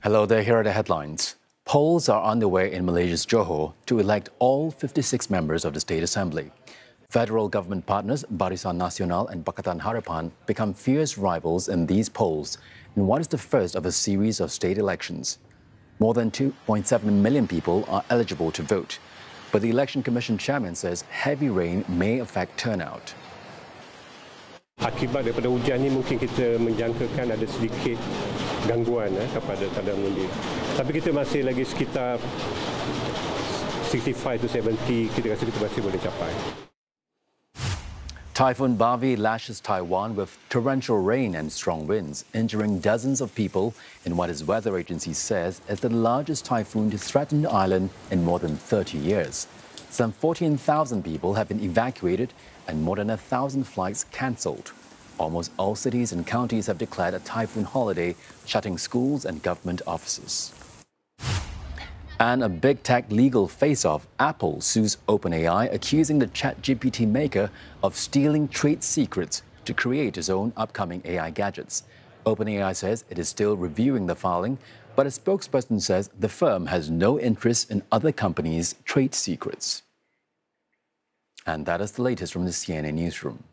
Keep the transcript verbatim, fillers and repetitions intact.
Hello there, here are the headlines. Polls are underway in Malaysia's Johor to elect all fifty-six members of the State Assembly. Federal government partners Barisan Nasional and Pakatan Harapan become fierce rivals in these polls in what is the first of a series of state elections. More than two point seven million people are eligible to vote, but the Election Commission chairman says heavy rain may affect turnout. Akibat daripada hujan ini mungkin kita menjangkakan ada sedikit gangguan eh, kepada tanda undi. Tapi kita masih lagi sekitar sixty-five to seventy, kita rasa kita masih boleh capai. Typhoon Bavi lashes Taiwan with torrential rain and strong winds, injuring dozens of people in what its weather agency says is the largest typhoon to threaten the island in more than thirty years. Some fourteen thousand people have been evacuated and more than one thousand flights cancelled. Almost all cities and counties have declared a typhoon holiday, shutting schools and government offices. And a big tech legal face-off, Apple sues OpenAI, accusing the ChatGPT maker of stealing trade secrets to create its own upcoming A I gadgets. OpenAI says it is still reviewing the filing, but a spokesperson says the firm has no interest in other companies' trade secrets. And that is the latest from the C N A Newsroom.